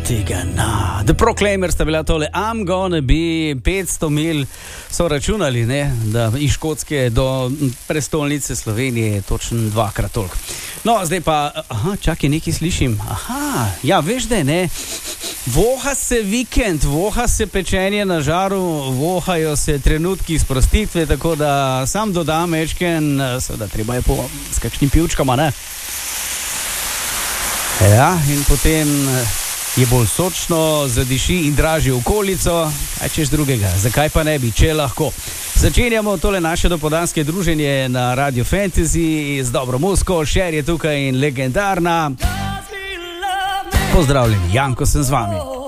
tega na. The Proclaimers sta bila tole I'm gonna be 500 mil, so računali, ne, da iz Škotske do prestolnice Slovenije je točno dvakrat toliko. No, zdaj pa, čakaj, nekaj slišim. Ja, veš, da ne, voha se vikend, voha se pečenje na žaru, vohajo se trenutki sprostitve, tako da sam dodam mečken, seveda treba je s kakšnim pivčkama, ne? Ja, in potem je bolj sočno, zadiši in draži okolico, a češ drugega, zakaj pa ne bi, če lahko. Začenjamo tole naše dopoldanske druženje na Radio Fantasy z dobro muziko, Cher je tukaj in legendarna. Pozdravljeni, Janko sem z vami.